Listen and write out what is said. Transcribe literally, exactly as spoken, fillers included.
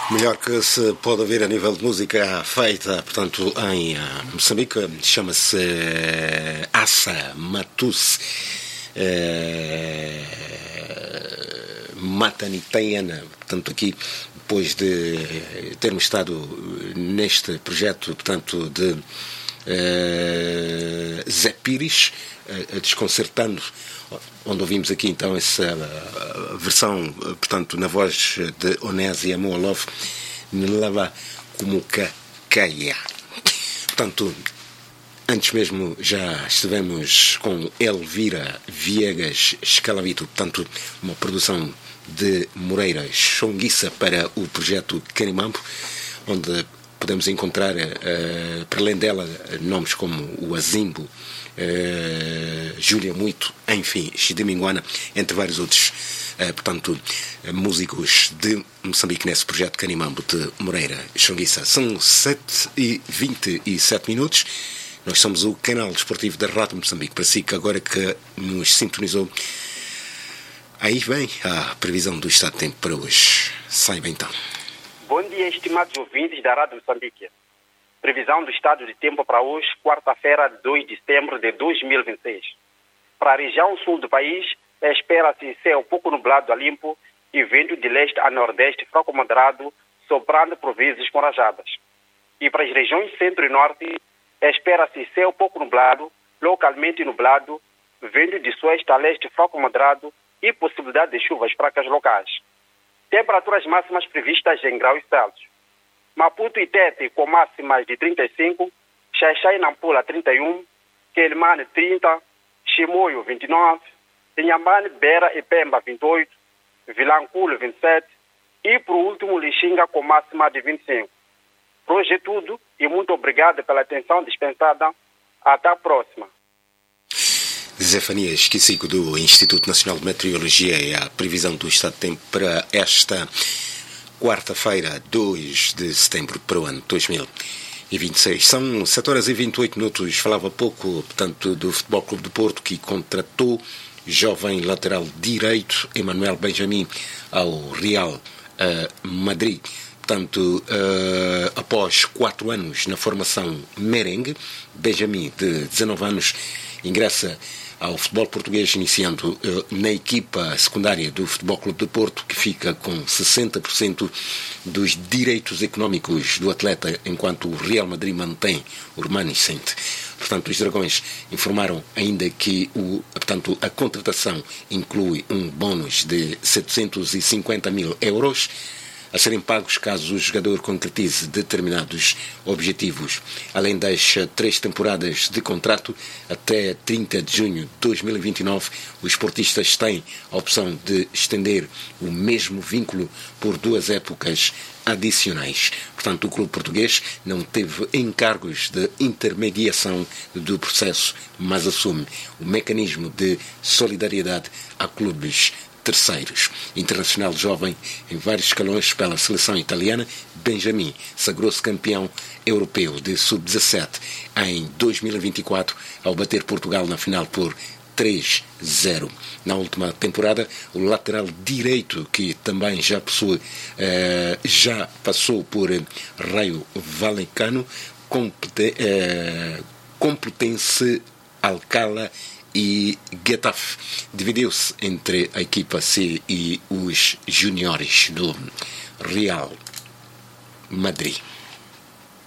Melhor que se pode ouvir a nível de música feita, portanto, em Moçambique, chama-se Assa Matusse eh, Matanitaiana. Portanto, aqui, depois de termos estado neste projeto, portanto, de eh, Zé Pires, eh, desconcertando, onde ouvimos aqui então essa versão, portanto, na voz de Onésia Moolov, Nlava Kumuka Kaya. Portanto, antes mesmo já estivemos com Elvira Viegas Escalavito, portanto, uma produção de Moreira Chonguissa para o projeto Canimambo, onde podemos encontrar, uh, para além dela, nomes como o Azimbo, uh, Júlia Muito, enfim, Chidiminguana, entre vários outros, uh, portanto, uh, músicos de Moçambique nesse projeto Canimambo de Moreira Chonguissa. São sete e vinte e sete minutos. Nós somos o canal desportivo da Rádio Moçambique. Para si que agora que nos sintonizou, aí vem a previsão do estado de tempo para hoje. Saiba então. Bom dia, estimados ouvintes da Rádio Moçambique. Previsão do estado de tempo para hoje, quarta-feira, dois de setembro de dois mil e vinte e seis. Para a região sul do país, espera-se céu pouco nublado a limpo e vento de leste a nordeste fraco moderado, soprando por vezes com rajadas. E para as regiões centro e norte, espera-se céu pouco nublado, localmente nublado, vento de sueste a leste fraco moderado e possibilidade de chuvas fracas locais. Temperaturas máximas previstas em graus Celsius. Maputo e Tete com máximas de trinta e cinco, Xaixai e Nampula trinta e um, Quelimane trinta, Chimoio vinte e nove, Inhambane, Beira e Pemba vinte e oito, Vilanculo vinte e sete e, por último, Lixinga com máxima de vinte e cinco. Por hoje é tudo e muito obrigado pela atenção dispensada. Até a próxima. Zefanias Quicico, do Instituto Nacional de Meteorologia, e a previsão do estado de tempo para esta quarta-feira, dois de setembro, para o ano dois mil e vinte e seis. São sete horas e vinte e oito minutos. Falava há pouco, portanto, do Futebol Clube do Porto, que contratou jovem lateral direito Emmanuel Benjamin ao Real uh, Madrid. Portanto, uh, após quatro anos na formação merengue, Benjamin, de dezanove anos, ingressa ao futebol português, iniciando uh, na equipa secundária do Futebol Clube do Porto, que fica com sessenta por cento dos direitos económicos do atleta, enquanto o Real Madrid mantém o remanescente. Portanto, os Dragões informaram ainda que o, portanto, a contratação inclui um bónus de setecentos e cinquenta mil euros, a serem pagos caso o jogador concretize determinados objetivos. Além das três temporadas de contrato, até trinta de junho de dois mil e vinte e nove, os esportistas têm a opção de estender o mesmo vínculo por duas épocas adicionais. Portanto, o clube português não teve encargos de intermediação do processo, mas assume o mecanismo de solidariedade a clubes terceiros. Internacional jovem em vários escalões pela seleção italiana, Benjamin sagrou-se campeão europeu de sub dezassete em dois mil e vinte e quatro, ao bater Portugal na final por três a zero. Na última temporada, o lateral direito, que também já possui, eh, já passou por Raio Vallecano, Complutense, eh, Complutense, Alcalá e Getafe, dividiu-se entre a equipa C e os juniores do Real Madrid.